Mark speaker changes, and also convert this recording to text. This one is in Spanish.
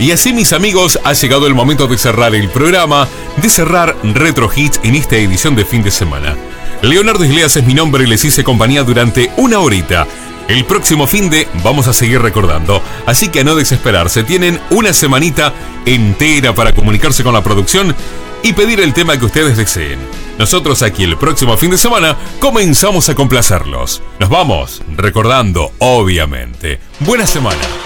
Speaker 1: Y así, mis amigos, ha llegado el momento de cerrar el programa, de cerrar Retro Hits en esta edición de fin de semana. Leonardo Isleas es mi nombre y les hice compañía durante una horita. El próximo finde vamos a seguir recordando, así que a no desesperarse, tienen una semanita entera para comunicarse con la producción y pedir el tema que ustedes deseen. Nosotros aquí el próximo fin de semana comenzamos a complacerlos. Nos vamos recordando, obviamente. Buena semana.